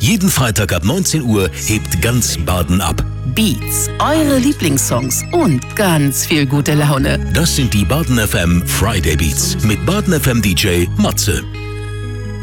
Jeden Freitag ab 19 Uhr hebt ganz Baden ab. Beats, eure Lieblingssongs und ganz viel gute Laune. Das sind die Baden FM Friday Beats mit Baden FM DJ Matze.